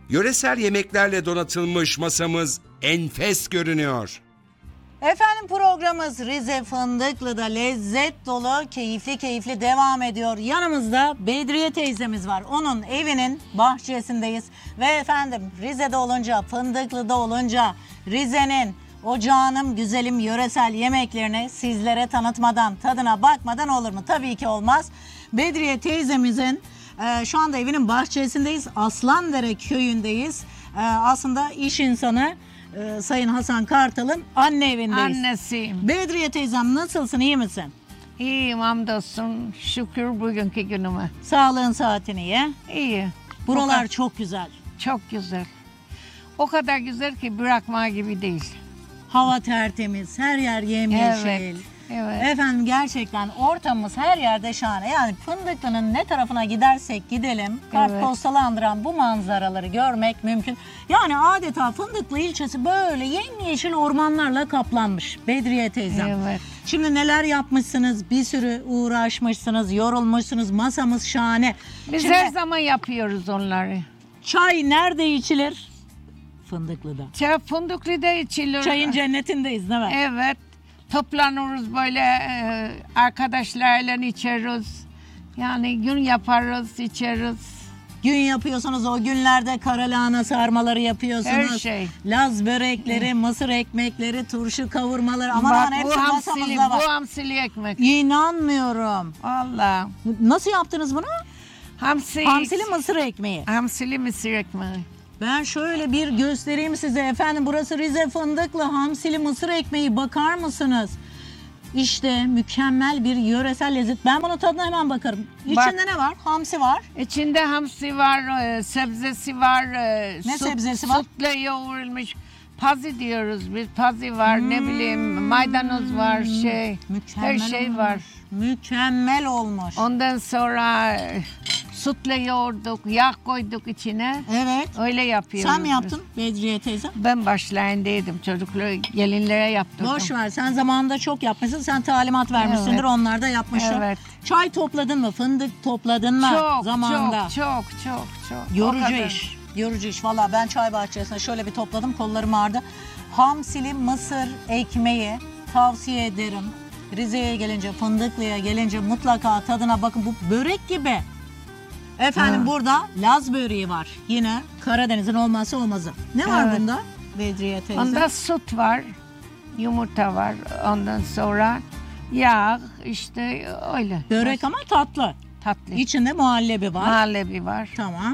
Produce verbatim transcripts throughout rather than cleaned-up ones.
Yöresel yemeklerle donatılmış masamız enfes görünüyor. Efendim programımız Rize Fındıklı'da lezzet dolu, keyifli keyifli devam ediyor. Yanımızda Bedriye teyzemiz var. Onun evinin bahçesindeyiz. Ve efendim Rize'de olunca, Fındıklı'da olunca Rize'nin o canım güzelim yöresel yemeklerini sizlere tanıtmadan, tadına bakmadan olur mu? Tabii ki olmaz. Bedriye teyzemizin e, şu anda evinin bahçesindeyiz. Aslandere köyündeyiz. E, aslında iş insanı Ee, Sayın Hasan Kartal'ın anne evindeyiz. Annesiyim. Bedriye teyzem nasılsın, iyi misin? İyiyim hamdolsun. Şükür bugünkü günüme. Sağlığın saatini ye. İyi. Buralar kadar- çok güzel. Çok güzel. O kadar güzel ki bırakma gibi değil. Hava tertemiz, her yer yemyeşil. Evet. Evet. Efendim gerçekten ortamımız her yerde şahane. Yani Fındıklı'nın ne tarafına gidersek gidelim kartpostalı andıran bu manzaraları görmek mümkün. Yani adeta Fındıklı ilçesi böyle yemyeşil ormanlarla kaplanmış Bedriye teyzem. Evet. Şimdi neler yapmışsınız? Bir sürü uğraşmışsınız, yorulmuşsunuz. Masamız şahane. Biz Şimdi her zaman yapıyoruz onları. çay nerede içilir? Fındıklı'da. Çay Fındıklı'da içilir. Çayın cennetindeyiz değil mi? Evet. Toplanırız böyle e, arkadaşlarla içeriz. Yani gün yaparız, içeriz. Gün yapıyorsunuz, o günlerde karalahana sarmaları yapıyorsunuz. Her şey. Laz börekleri, mısır ekmekleri, turşu kavurmaları. Aman Bak, aman bu hepsi hamsili, masamızda var. bu hamsili ekmek. İnanmıyorum. Allah. Nasıl yaptınız bunu? Hamsi. Hamsili mısır ekmeği. Hamsili mısır ekmeği. Ben şöyle bir göstereyim size efendim. Burası Rize Fındıklı hamsili mısır ekmeği. Bakar mısınız? İşte mükemmel bir yöresel lezzet. Ben bunun tadına hemen bakarım. İçinde Bak. ne var? Hamsi var. İçinde hamsi var, e, sebzesi var. e, Ne sebzesi var? Sütle yoğrulmuş. Pazi diyoruz biz. Pazi var, ne bileyim maydanoz var, şey. Mükemmel her şey olmuş. var. Mükemmel olmuş. Ondan sonra e, sütle yoğurduk, yağ koyduk içine. Evet. Öyle yapıyoruz. Sen mi yaptın Bedriye teyze? Ben başlayındaydım. Çocukları, gelinlere yaptırdım. Boş ver. Sen zamanında çok yapmışsın. Sen talimat vermişsindir. Evet. Onlar da yapmışlar. Evet. Çay topladın mı? Fındık topladın mı? Çok, zamanında? çok, çok, çok, çok. O Yorucu kadar. iş. Yorucu iş. Valla ben çay bahçesine şöyle bir topladım. Kollarım ağrıdı. Hamsili mısır ekmeği tavsiye ederim. Rize'ye gelince, Fındıklı'ya gelince mutlaka tadına bakın. Bu börek gibi. Efendim Ha. burada Laz böreği var. Yine Karadeniz'in olmazsa olmazı. Ne var Evet. bunda Bedriye teyze? Onda süt var, yumurta var. Ondan sonra yağ, işte öyle. Börek ama tatlı. Tatlı. İçinde muhallebi var. Muhallebi var. Tamam.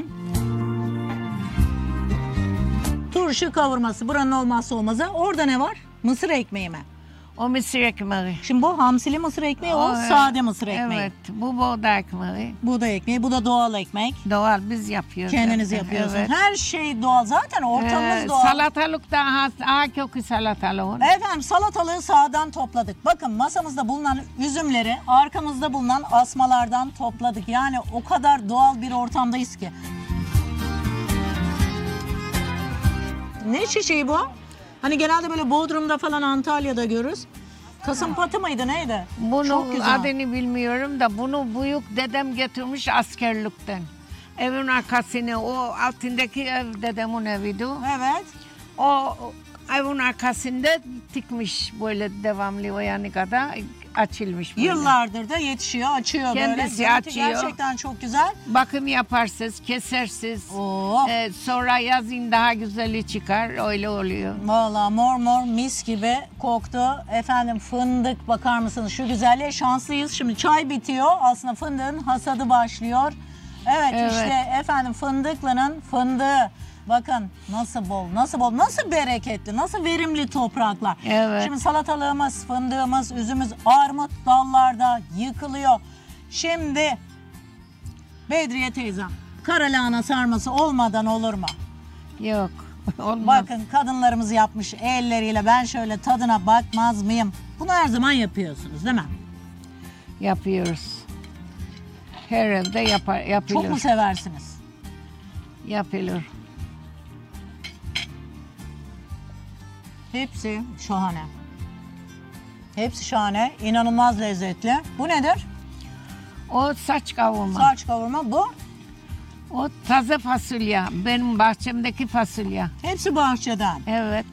Turşu kavurması buranın olmazsa olmazı. Orada ne var? Mısır ekmeği mi? O mısır ekmeği. Şimdi bu hamsili mısır ekmeği, o, O, sade mısır ekmeği. Evet, bu buğday ekmeği. Buğday ekmeği, bu da doğal ekmek. Doğal biz yapıyoruz. Kendiniz zaten, yapıyorsunuz. Evet. Her şey doğal. Zaten ortamımız Ee, doğal. Salatalık da ha, ha kökü salatalık. Efendim salatalığı sağdan topladık. Bakın masamızda bulunan üzümleri arkamızda bulunan asmalardan topladık. Yani o kadar doğal bir ortamdayız ki. Ne çiçeği bu? Hani genelde böyle Bodrum'da falan Antalya'da görürüz. Kasımpatı mıydı neydi? Bunu Çok güzel. adını bilmiyorum da bunu büyük dedem getirmiş askerlikten. Evin arkasını, o altındaki ev dedemin eviydi. Evet. O evin arkasında dikmiş böyle devamlı o yana kadar açılmış böyle. Yıllardır da yetişiyor, açıyor Kendisi böyle. Zeytin açıyor. Gerçekten çok güzel. Bakım yaparsınız, kesersiniz. Oh. Ee, sonra yazın daha güzeli çıkar, öyle oluyor. Valla mor mor mis gibi koktu. Efendim fındık bakar mısınız şu güzelliğe, şanslıyız. Şimdi çay bitiyor, aslında fındığın hasadı başlıyor. Evet, Evet. işte efendim Fındıklı'nın fındığı. Bakın nasıl bol, nasıl bol, nasıl bereketli, nasıl verimli topraklar. Evet. Şimdi salatalığımız, fındığımız, üzümümüz, armut dallarda yıkılıyor. Şimdi Bedriye teyzem, karalahana sarması olmadan olur mu? Yok, olmaz. Bakın kadınlarımız yapmış elleriyle, ben şöyle tadına bakmaz mıyım? Bunu her zaman yapıyorsunuz değil mi? Yapıyoruz. Her evde yapar, yapılır. Çok mu seversiniz? Yapılır. Hepsi şahane. Hepsi şahane, inanılmaz lezzetli. Bu nedir? O saç kavurma. Saç kavurma bu. O taze fasulye. Benim bahçemdeki fasulye. Hepsi bahçeden. Evet.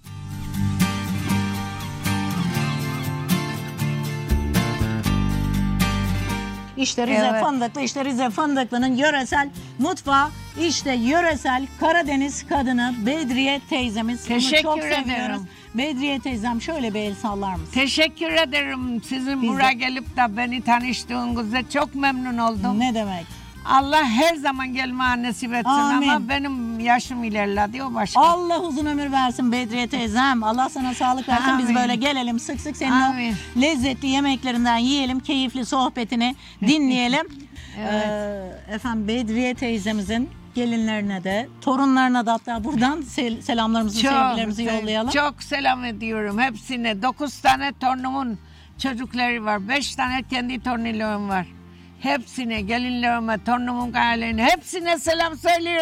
İşte Rize Evet. Fındıklı, işte Rize Fındıklı'nın yöresel mutfağı, işte yöresel Karadeniz kadını Bedriye teyzemiz. Onu Teşekkür çok ederim. seviyoruz. Bedriye teyzem şöyle bir el sallar mısın? Teşekkür ederim. Sizin Biz de- buraya gelip de beni tanıştığınızda çok memnun oldum. Ne demek? Allah her zaman gelme nasip etsin Amin. ama benim yaşım ilerledi o başka. Allah uzun ömür versin Bedriye teyzem. Allah sana sağlık versin. Biz Amin. böyle gelelim sık sık senin Amin. o lezzetli yemeklerinden yiyelim. Keyifli sohbetini dinleyelim. Evet. Ee, efendim Bedriye teyzemizin gelinlerine de torunlarına da hatta buradan sel- selamlarımızı sevgilerimizi yollayalım. Çok selam ediyorum hepsine. Dokuz tane torunumun çocukları var. Beş tane kendi torunlarım var. Hepsine, gelinlerime, torunumun ailelerine hepsine selam söylüyorum.